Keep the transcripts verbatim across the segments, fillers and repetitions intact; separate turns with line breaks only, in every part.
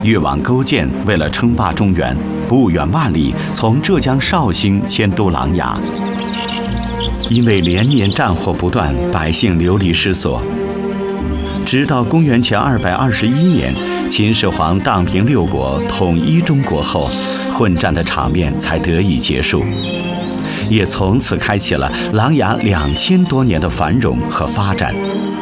越王勾践为了称霸中原，不远万里从浙江绍兴迁都琅琊。因为连年战火不断，百姓流离失所。直到公元前二百二十一年，秦始皇荡平六国，统一中国后，混战的场面才得以结束，也从此开启了琅琊两千多年的繁荣和发展。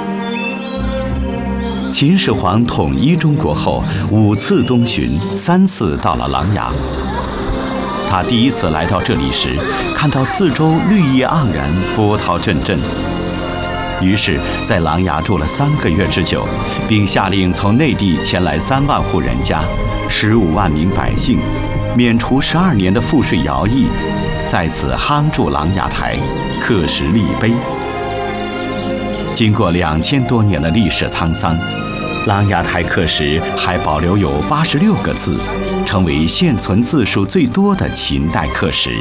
秦始皇统一中国后，五次东巡，三次到了琅琊。他第一次来到这里时，看到四周绿意盎然，波涛阵阵。于是，在琅琊住了三个月之久，并下令从内地前来三万户人家，十五万名百姓，免除十二年的赋税徭役，在此夯筑琅琊台，刻石立碑。经过两千多年的历史沧桑，琅琊台刻石还保留有八十六个字，成为现存字数最多的秦代刻石。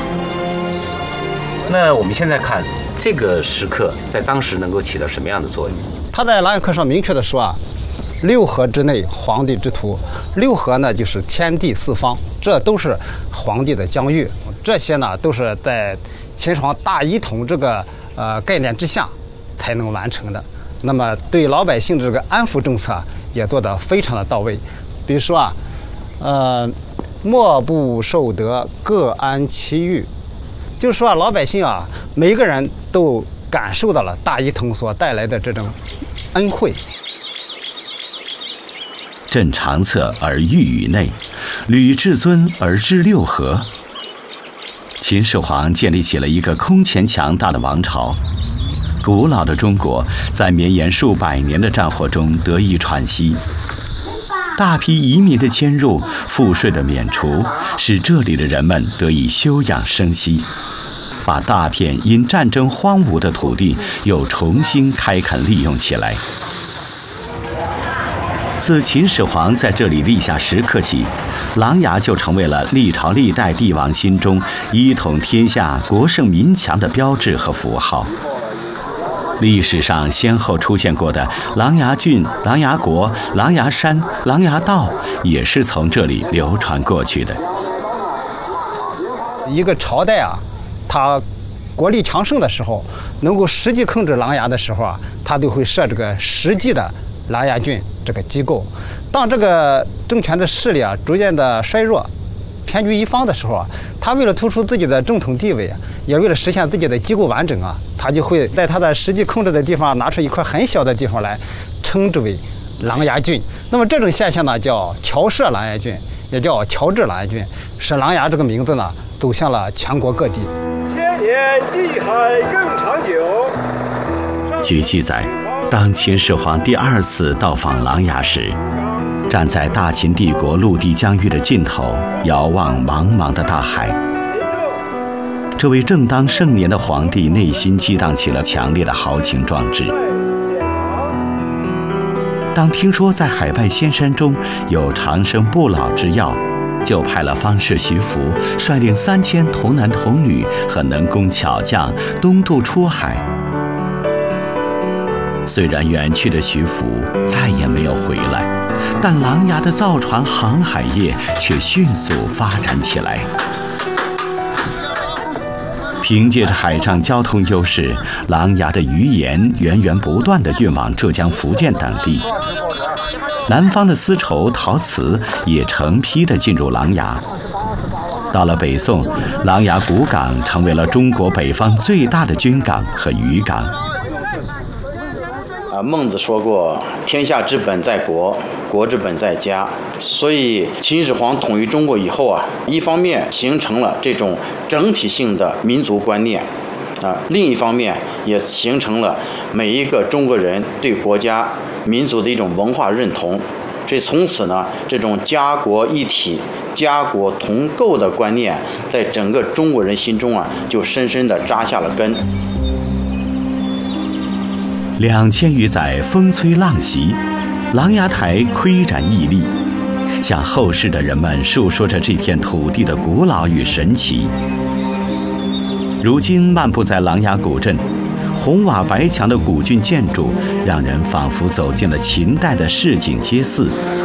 那我们现在看这个石刻，在当时能够起到什么样的作用？
他在琅琊刻上明确的说啊，六合之内，皇帝之图。六合呢，就是天地四方，这都是皇帝的疆域。这些呢，都是在秦始皇大一统这个呃概念之下才能完成的。那么对老百姓这个安抚政策也做得非常的到位。比如说啊，呃，莫不受得，各安其域。就是说啊，老百姓啊，每一个人都感受到了大一统所带来的这种恩惠。
镇长策而御宇内，履至尊而知六合。秦始皇建立起了一个空前强大的王朝。古老的中国在绵延数百年的战火中得以喘息，大批移民的迁入，赋税的免除，使这里的人们得以休养生息，把大片因战争荒芜的土地又重新开垦利用起来。自秦始皇在这里立下石刻起，琅琊就成为了历朝历代帝王心中一统天下、国盛民强的标志和符号。历史上先后出现过的琅琊郡、琅琊国、琅琊山、琅琊道，也是从这里流传过去的。
一个朝代啊，它国力强盛的时候，能够实际控制琅琊的时候啊，它都会设这个实际的琅琊郡这个机构。当这个政权的势力啊逐渐的衰弱，偏居一方的时候啊，他为了突出自己的正统地位啊，也为了实现自己的机构完整啊，他就会在他的实际控制的地方拿出一块很小的地方来，称之为琅琊郡。那么这种现象呢，叫侨设琅琊郡，也叫侨置琅琊郡，使琅琊这个名字呢走向了全国各地。
千年记海更长久。
据记载，当秦始皇第二次到访琅琊时，站在大秦帝国陆地疆域的尽头，遥望茫茫的大海。这位正当盛年的皇帝内心激荡起了强烈的豪情壮志。当听说在海外仙山中有长生不老之药，就派了方士徐福率领三千童男童女和能工巧匠东渡出海。虽然远去的徐福再也没有回来，但琅琊的造船航海业却迅速发展起来。凭借着海上交通优势，琅琊的鱼盐源源不断地运往浙江、福建等地。南方的丝绸、陶瓷也成批地进入琅琊。到了北宋，琅琊古港成为了中国北方最大的军港和渔港。
啊，孟子说过：“天下之本在国，国之本在家。”所以，秦始皇统一中国以后啊，一方面形成了这种整体性的民族观念，啊，另一方面也形成了每一个中国人对国家、民族的一种文化认同。所以，从此呢，这种家国一体、家国同构的观念，在整个中国人心中啊，就深深地扎下了根。
两千余载风吹浪袭，琅琊台岿然屹立，向后世的人们述说着这片土地的古老与神奇。如今漫步在琅琊古镇，红瓦白墙的古郡建筑，让人仿佛走进了秦代的市井街市，